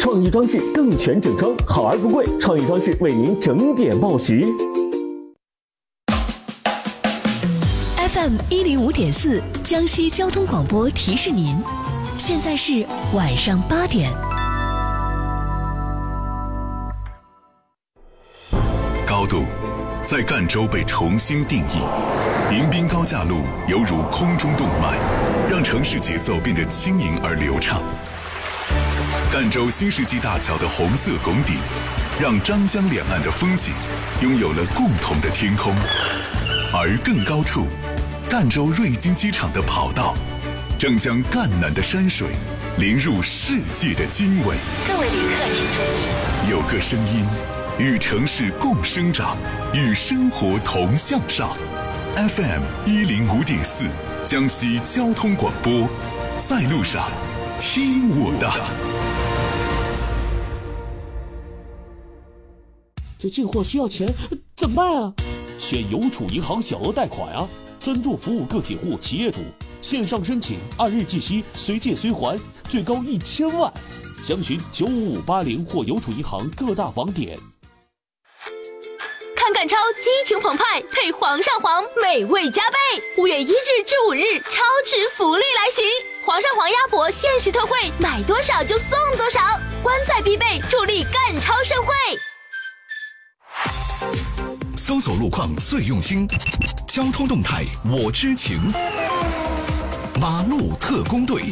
创意装饰更全整装，好而不贵，创意装饰为您整点报时。 FM 105.4江西交通广播提示您，现在是晚上8点。 高度在赣州被重新定义，迎宾高架路犹如空中动脉，让城市节奏变得轻盈而流畅。赣州新世纪大桥的红色拱顶，让张江两岸的风景拥有了共同的天空。而更高处，赣州瑞金机场的跑道正将赣南的山水淋入世界的经纬。 各位旅客请注意， 有个声音与城市共生长，与生活同向上。FM 105.4江西交通广播，在路上听我的。 这进货需要钱，怎么办啊？选邮储银行小额贷款啊，专注服务个体户、企业主，线上申请，2日计息，随借随还，最高1000万。详询95580或邮储银行各大网点。 看赣超激情澎湃，配皇上皇美味加倍。5月1日至5日，超值福利来袭！皇上皇鸭脖限时特惠，买多少就送多少，观赛必备，助力赣超盛会。 搜索路况最用心，交通动态我知情。马路特工队。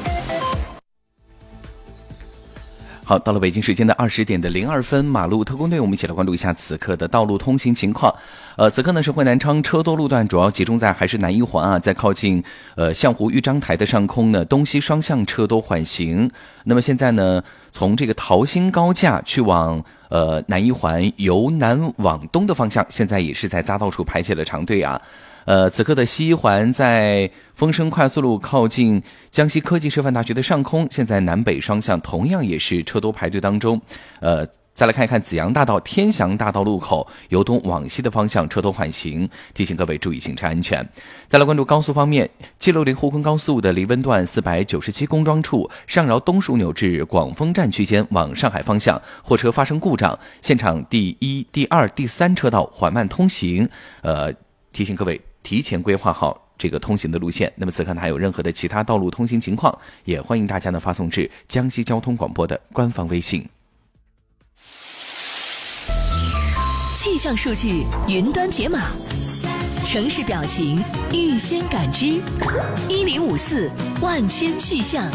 好，到了北京时间的20点02分，马路特工队，我们一起来关注一下此刻的道路通行情况。此刻呢是惠南昌车多路段，主要集中在还是南一环啊，在靠近象湖豫章台的上空呢，东西双向车多缓行。那么现在呢，从这个桃兴高架去往南一环由南往东的方向，现在也是在匝道处排起了长队啊。此刻的西一环在丰升快速路靠近江西科技师范大学的上空，现在南北双向同样也是车多排队当中。再来看一看紫阳大道天祥大道路口由东往西的方向车多缓行，提醒各位注意行车安全。再来关注高速方面，760沪昆高速的黎温段497公庄处上饶东枢纽至广丰站区间往上海方向，货车发生故障，现场第1、第2、第3车道缓慢通行。提醒各位提前规划好这个通行的路线。那么此刻呢，还有任何的其他道路通行情况，也欢迎大家呢发送至江西交通广播的官方微信。 气象数据云端解码，城市表情预先感知，1054万千气象。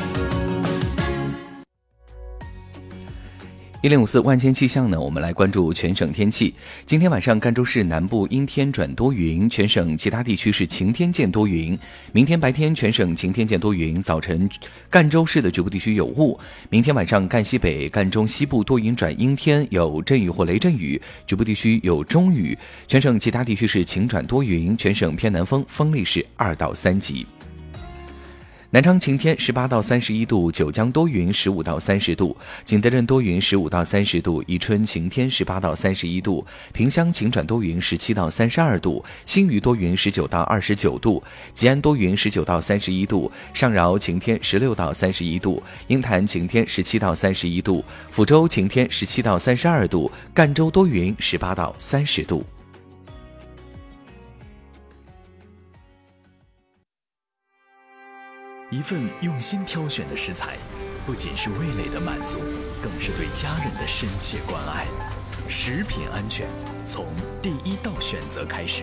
1054万千气象呢，我们来关注全省天气。今天晚上赣州市南部阴天转多云，全省其他地区是晴天见多云。明天白天全省晴天见多云，早晨赣州市的局部地区有雾。明天晚上赣西北、赣中西部多云转阴天，有阵雨或雷阵雨，局部地区有中雨。全省其他地区是晴转多云，全省偏南风，风力是2到3级。南昌晴天18到31度，九江多云15到30度，景德镇多云15到30度，宜春晴天18到31度，萍乡晴转多云17到32度，新余多云19到29度，吉安多云19到31度，上饶晴天16到31度，鹰潭晴天17到31度，抚州晴天17到32度，赣州多云18到30度。 一份用心挑选的食材，不仅是味蕾的满足，更是对家人的深切关爱。食品安全从第一道选择开始。